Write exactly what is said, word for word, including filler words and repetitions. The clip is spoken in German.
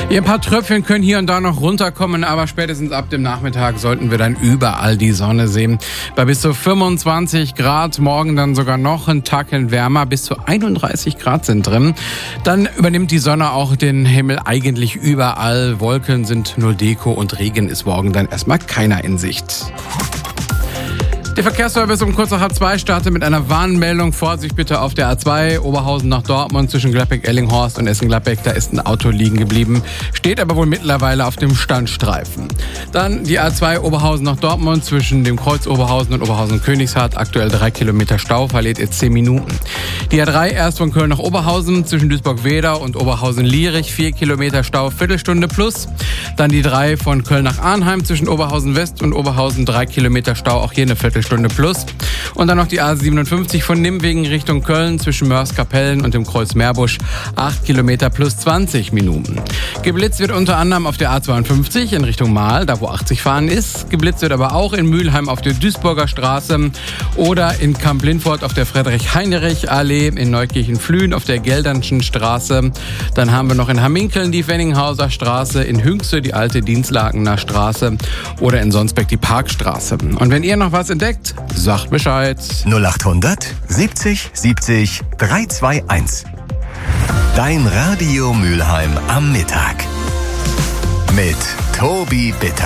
Ja, ein paar Tröpfchen können hier und da noch runterkommen, aber spätestens ab dem Nachmittag sollten wir dann überall die Sonne sehen. Bei bis zu fünfundzwanzig Grad, morgen dann sogar noch ein Tacken wärmer, bis zu einunddreißig Grad sind drin. Dann übernimmt die Sonne auch den Himmel eigentlich überall. Wolken sind nur Deko und Regen ist morgen dann erstmal keiner in Sicht. Der Verkehrsservice um kurz nach halb zwei startet mit einer Warnmeldung. Vorsicht bitte auf der A zwei, Oberhausen nach Dortmund zwischen Gladbeck-Ellinghorst und Essen-Gladbeck. Da ist ein Auto liegen geblieben, steht aber wohl mittlerweile auf dem Standstreifen. Dann die A zwei Oberhausen nach Dortmund zwischen dem Kreuz Oberhausen und Oberhausen-Königshardt. Aktuell drei Kilometer Stau, verliert ihr zehn Minuten. Die A drei erst von Köln nach Oberhausen zwischen Duisburg-Wedau und Oberhausen-Lierich. vier Kilometer Stau, Viertelstunde plus. Dann die drei von Köln nach Arnheim zwischen Oberhausen-West und Oberhausen. drei Kilometer Stau, auch hier eine Viertelstunde. Stunde plus. Und dann noch die A siebenundfünfzig von Nimwegen Richtung Köln zwischen Mörs-Kapellen und dem Kreuz Meerbusch. acht Kilometer plus zwanzig Minuten. Geblitzt wird unter anderem auf der A zweiundfünfzig in Richtung Mahl, da wo achtzig fahren ist. Geblitzt wird aber auch in Mülheim auf der Duisburger Straße oder in Kamp-Lindfort auf der Friedrich-Heinrich-Allee, in Neukirchen-Flühen auf der Geldernschen Straße. Dann haben wir noch in Hamminkeln die Wenninghauser Straße, in Hünxe die alte Dienstlakener Straße oder in Sonsbeck die Parkstraße. Und wenn ihr noch was entdeckt, sagt Bescheid. null achthundert siebzig siebzig dreihundertzweiundzwanzig. Dein Radio Mülheim am Mittag. Mit Tobi Bitter.